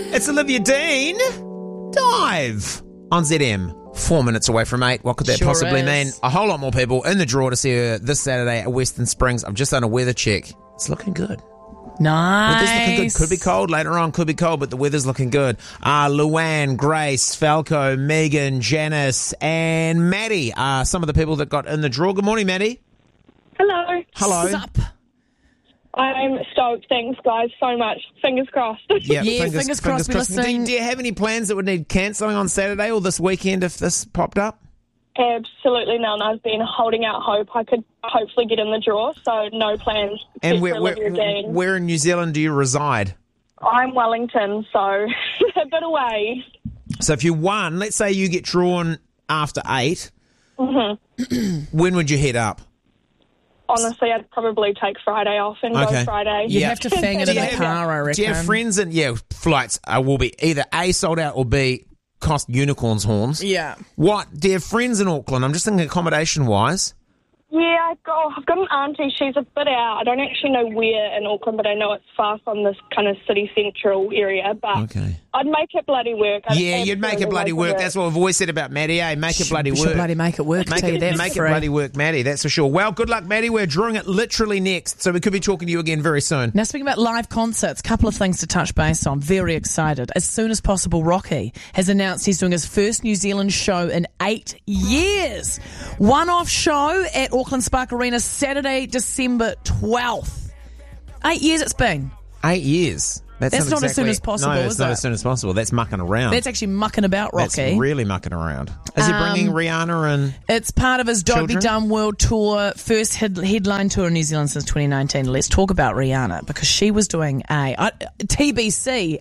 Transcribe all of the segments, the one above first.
It's Olivia Dean. Dive on ZM. 4 minutes away from 8. What could that possibly mean? A whole lot more people in the draw to see her this Saturday at Western Springs. I've just done a weather check. It's looking good. Nice. Weather's looking good. Could be cold later on. Could be cold, but the weather's looking good. Luann, Grace, Falco, Megan, Janice, and Maddie are some of the people that got in the draw. Good morning, Maddie. Hello. Hello. Sup? I'm stoked. Thanks, guys, so much. Fingers crossed. Yeah, fingers crossed. Do you have any plans that would need cancelling on Saturday or this weekend if this popped up? Absolutely none. I've been holding out hope I could hopefully get in the draw, so no plans. And where in New Zealand do you reside? I'm Wellington, so a bit away. So if you won, let's say you get drawn after 8, when would you head up? Honestly, I'd probably take Friday off and go Friday. You'd have to fang it in the car, I reckon. Do you have friends flights will be either A, sold out, or B, cost unicorns horns. Yeah. What? Do you have friends in Auckland? I'm just thinking accommodation-wise. Yeah, I've got an auntie. She's a bit out. I don't actually know where in Auckland, but I know it's far from this kind of city central area. But I'd make it bloody work. You'd make it bloody work. That's what I've always said about Maddie, eh? Make it bloody work. Should bloody make it work. Make it bloody work, Maddie. That's for sure. Well, good luck, Maddie. We're drawing it literally next, so we could be talking to you again very soon. Now, speaking about live concerts, a couple of things to touch base on. Very excited. As soon as possible, Rocky has announced he's doing his first New Zealand show in 8 years. One-off show at Auckland Spark Arena, Saturday, December 12th. 8 years it's been. 8 years. That's not as soon as possible, No, it's not as soon as possible. That's mucking around. That's actually mucking about, Rocky. That's really mucking around. Is he bringing Rihanna and It's part of his Don't Be Dumb World Tour, first headline tour in New Zealand since 2019. Let's talk about Rihanna, because she was doing TBC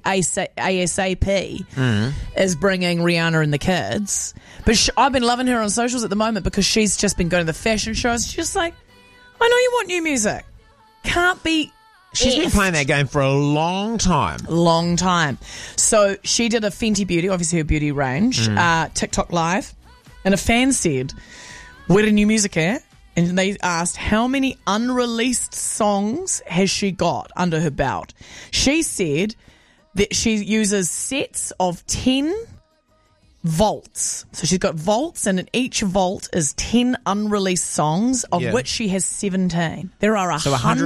ASAP is bringing Rihanna and the kids. But I've been loving her on socials at the moment because she's just been going to the fashion shows. She's just like, I know you want new music. Can't be... She's been playing that game for a long time. Long time. So she did a Fenty Beauty, obviously her beauty range, TikTok Live, and a fan said, where the new music at? And they asked, how many unreleased songs has she got under her belt? She said that she uses sets of 10 vaults. So she's got vaults, and in each vault is 10 unreleased songs, of which she has 17. There are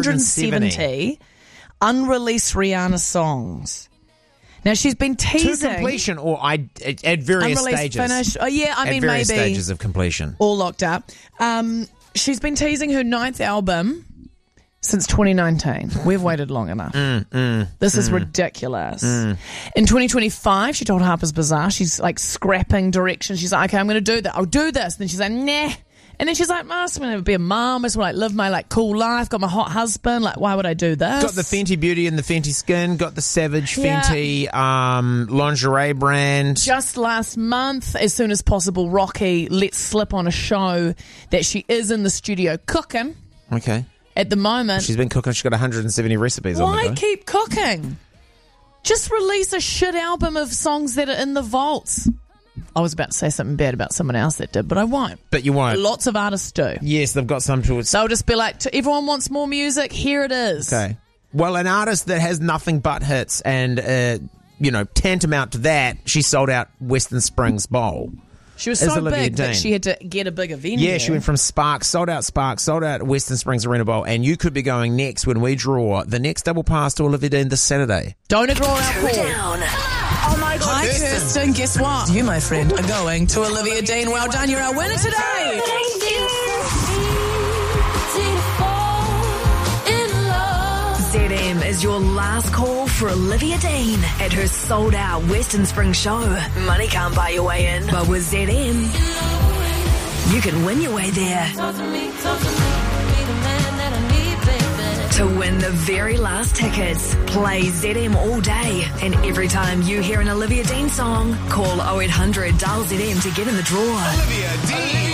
170 unreleased Rihanna songs. Now, she's been teasing... To completion or at various stages? Finish. Oh, yeah, I mean, various maybe... stages of completion. All locked up. She's been teasing her 9th album since 2019. We've waited long enough. This is ridiculous. In 2025, she told Harper's Bazaar, she's like scrapping direction. She's like, okay, I'm going to do that. I'll do this. And then she's like, nah. And then she's like, I'm going to be a mom. I just want to live my cool life. Got my hot husband. Why would I do this? Got the Fenty Beauty and the Fenty Skin. Got the Savage Fenty lingerie brand. Just last month, as soon as possible, Rocky let slip on a show that she is in the studio cooking. Okay. At the moment. She's been cooking. She's got 170 recipes on the go. Why keep cooking? Just release a shit album of songs that are in the vaults. I was about to say something bad about someone else that did, but I won't. But you won't. Lots of artists do. Yes, they've got some to it. They'll just be like, everyone wants more music, here it is. Okay. Well, an artist that has nothing but hits and, tantamount to that, she sold out Western Springs Bowl. She was so big that she had to get a bigger venue. Yeah, she went from Spark, sold out Western Springs Arena Bowl, and you could be going next when we draw the next double pass to Olivia Dean this Saturday. Don't ignore our call. Oh my God. Hi, Kirsten. Guess what? You, my friend, are going to Olivia Dean. Well done. You're our winner today. ZM is your last call for Olivia Dean at her sold-out Western Spring show. Money can't buy your way in, but with ZM, you can win your way there. To win the very last tickets, play ZM all day, and every time you hear an Olivia Dean song, call 0800 dial ZM to get in the draw. Olivia Dean.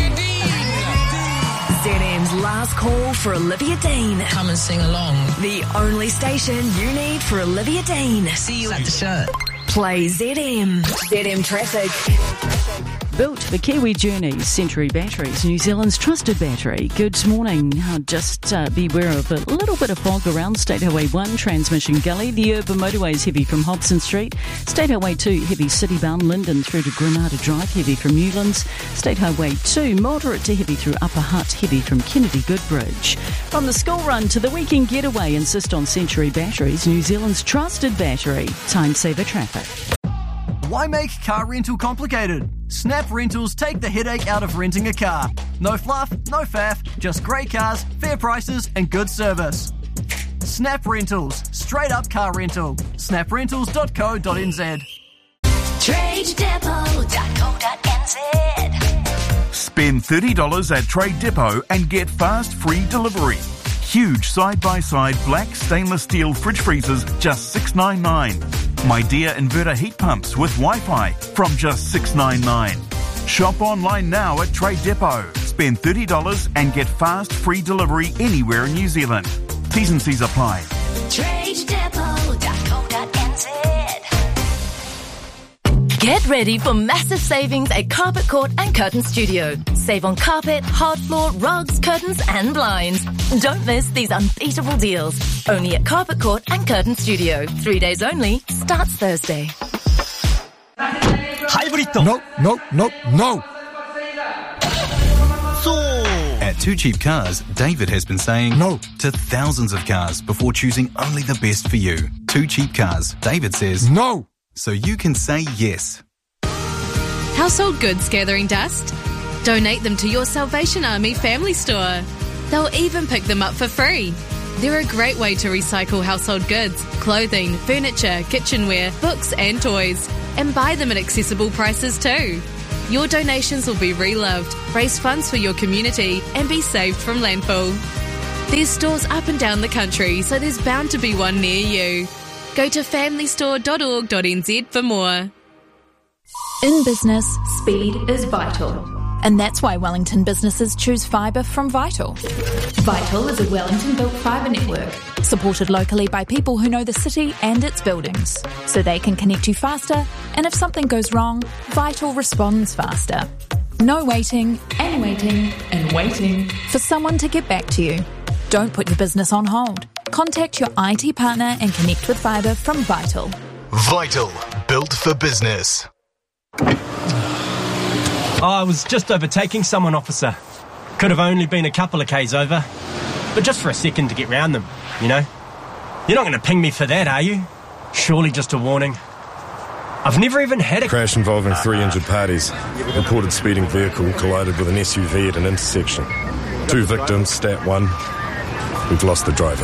ZM's last call for Olivia Dean. Come and sing along. The only station you need for Olivia Dean. See you at the show. Play ZM. ZM Traffic. Built for Kiwi journeys, Century Batteries, New Zealand's trusted battery. Good morning. Just beware of a little bit of fog around State Highway 1, Transmission Gully. The urban motorway is heavy from Hobson Street. State Highway 2, heavy city-bound Linden through to Granada Drive, heavy from Newlands. State Highway 2, moderate to heavy through Upper Hutt, heavy from Kennedy Goodbridge. From the school run to the weekend getaway, insist on Century Batteries, New Zealand's trusted battery. Time saver traffic. Why make car rental complicated? Snap Rentals take the headache out of renting a car. No fluff, no faff, just great cars, fair prices and good service. Snap Rentals, straight up car rental. snaprentals.co.nz. TradeDepot.co.nz. Spend $30 at Trade Depot and get fast free delivery. Huge side-by-side black stainless steel fridge freezers, just $6.99. My Dear inverter heat pumps with Wi-Fi from just $6.99. Shop online now at Trade Depot. Spend $30 and get fast free delivery anywhere in New Zealand. T's and C's apply. TradeDepot.co.nz. Get ready for massive savings at Carpet Court and Curtain Studio. Save on carpet, hard floor, rugs, curtains and blinds. Don't miss these unbeatable deals. Only at Carpet Court and Curtain Studio. 3 days only. Starts Thursday. Hybrid. No. At Too Cheap Cars, David has been saying no to thousands of cars before choosing only the best for you. Too Cheap Cars, David says no, so you can say yes. Household goods gathering dust? Donate them to your Salvation Army family store. They'll even pick them up for free. They're a great way to recycle household goods, clothing, furniture, kitchenware, books and toys, and buy them at accessible prices too. Your donations will be reloved, raise funds for your community, and be saved from landfill. There's stores up and down the country, so there's bound to be one near you. Go to familystore.org.nz for more. In business, speed is vital. And that's why Wellington businesses choose fibre from Vital. Vital is a Wellington-built fibre network, supported locally by people who know the city and its buildings, so they can connect you faster, and if something goes wrong, Vital responds faster. No waiting, and waiting, and waiting for someone to get back to you. Don't put your business on hold. Contact your IT partner and connect with fibre from Vital. Vital, built for business. I was just overtaking someone, officer. Could have only been a couple of k's over. But just for a second to get round them, you know? You're not going to ping me for that, are you? Surely just a warning. I've never even had a crash involving 3 injured parties. Reported speeding vehicle collided with an SUV at an intersection. 2 victims, stat 1. We've lost the driver.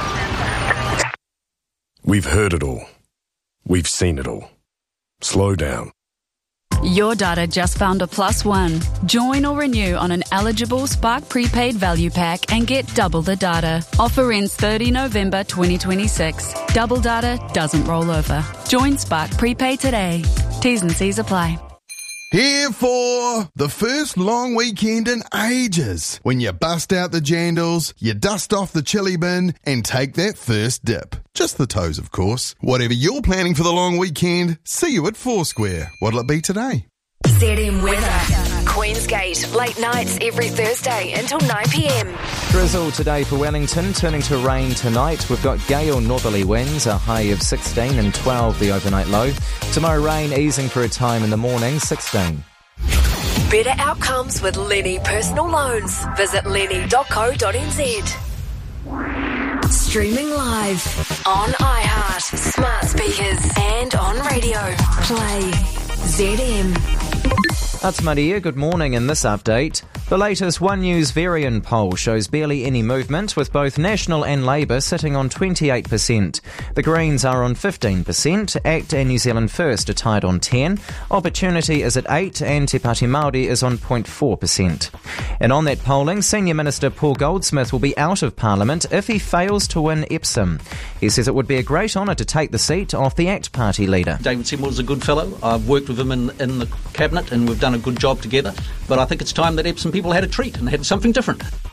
We've heard it all. We've seen it all. Slow down. Your data just found a +1. Join or renew on an eligible Spark prepaid value pack and get double the data. Offer ends 30 November 2026. Double data doesn't roll over. Join Spark prepaid today. T's and C's apply. Here for the first long weekend in ages. When you bust out the jandals, you dust off the chili bin and take that first dip. Just the toes, of course. Whatever you're planning for the long weekend, see you at Foursquare. What'll it be today? ZM weather. Queensgate, late nights every Thursday until 9 p.m. Drizzle today for Wellington, turning to rain tonight. We've got gale northerly winds, a high of 16 and 12 the overnight low. Tomorrow rain easing for a time in the morning, 16. Better outcomes with Lenny Personal Loans. Visit lenny.co.nz. Streaming live on iHeart, smart speakers and on radio. Play ZM. That's Maria. Good morning. In this update, the latest One News Varian poll shows barely any movement, with both National and Labour sitting on 28%. The Greens are on 15%, ACT and New Zealand First are tied on 10%, Opportunity is at 8% and Te Pāti Māori is on 0.4%. And on that polling, Senior Minister Paul Goldsmith will be out of Parliament if he fails to win Epsom. He says it would be a great honour to take the seat off the ACT Party leader. David Seymour's a good fellow. I've worked with him in the Cabinet and we've done a good job together, but I think it's time that Epsom people had a treat and had something different.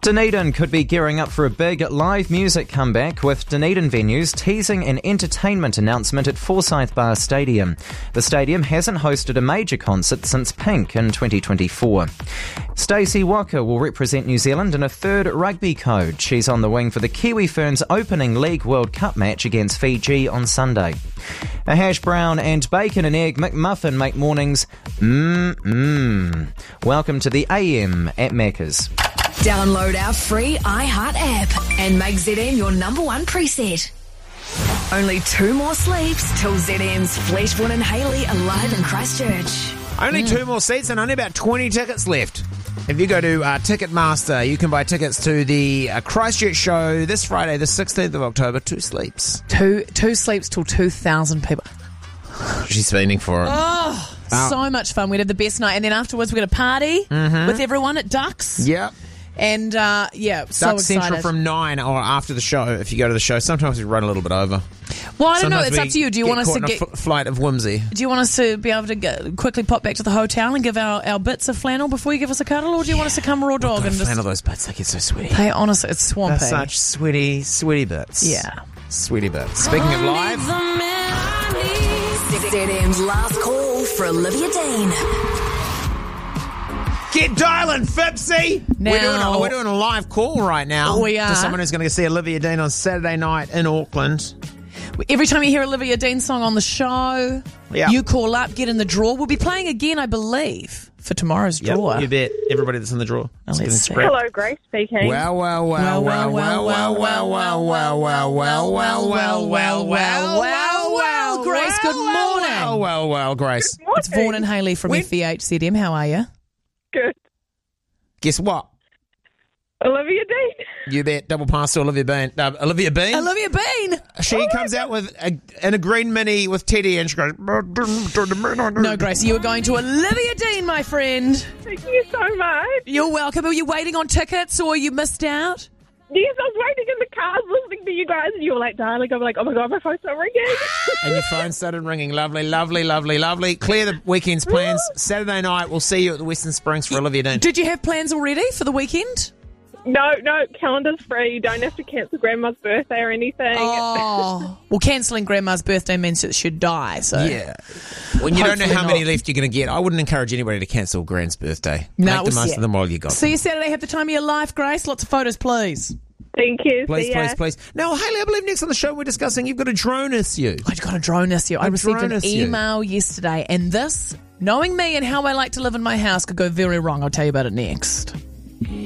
Dunedin could be gearing up for a big live music comeback, with Dunedin venues teasing an entertainment announcement at Forsyth Bar Stadium. The stadium hasn't hosted a major concert since Pink in 2024. Stacey Walker will represent New Zealand in a third rugby code. She's on the wing for the Kiwi Ferns opening League World Cup match against Fiji on Sunday. A hash brown and bacon and egg McMuffin make mornings Welcome to the AM at Macca's. Download our free iHeart app and make ZM your number one preset. Only 2 more sleeps till ZM's Fleetwood and Hayley are live in Christchurch. Only 2 more seats and only about 20 tickets left. If you go to Ticketmaster, you can buy tickets to the Christchurch show this Friday, the 16th of October. 2 sleeps. Two sleeps till 2,000 people. She's fiending for it. Oh, so much fun. We'd have the best night. And then afterwards, we're going to party with everyone at Ducks. Yep. And, so Ducks excited. Central from 9 or after the show, if you go to the show. Sometimes we run a little bit over. Well, I don't know. Sometimes It's up to you. Do you want us to get a flight of whimsy? Do you want us to be able to quickly pop back to the hotel and give our bits of flannel before you give us a cuddle, or do you want us to come raw dog and just flannel those bits? They get so sweaty. Hey, honestly, it's swampy. They're such sweaty bits. Yeah, sweaty bits. Speaking of live, ZM's last call for Olivia Dean. Get dialing, Fipsy! Now, we're doing a live call right now. We are. To someone who's going to see Olivia Dean on Saturday night in Auckland. Every time you hear Olivia Dean's song on the show, you call up, get in the draw. We'll be playing again, I believe, for tomorrow's draw. Yep, you bet. Everybody that's in the draw. Hello, Grace speaking. Well, Grace, good morning. Well, Grace. It's Vaughan and Hayley from FVHZM. How are you? Good. Guess what? Olivia Dean. You bet. Double pass to Olivia Bean. Olivia Bean? Olivia Bean. She comes out with in a green mini with Teddy and she goes... No, Grace, you were going to Olivia Dean, my friend. Thank you so much. You're welcome. Are you waiting on tickets or you missed out? Yes, I was waiting in the car listening to you guys and you were like, darling, I'm like, oh my God, my phone's not ringing. And your phone started ringing. Lovely. Clear the weekend's plans. Saturday night, we'll see you at the Western Springs for Olivia Dean. Did you have plans already for the weekend? No, calendar's free. You don't have to cancel Grandma's birthday or anything. Oh. Well, cancelling Grandma's birthday means that she'd die, so... Yeah. When you don't know how many left you're going to get, I wouldn't encourage anybody to cancel Grand's birthday. Make the most of them while you got them. See you Saturday. Have the time of your life, Grace. Lots of photos, please. Thank you. Please. Now, Hayley, I believe next on the show we're discussing you've got a drone issue. I've got a drone issue. I received an email yesterday, and this, knowing me and how I like to live in my house, could go very wrong. I'll tell you about it next.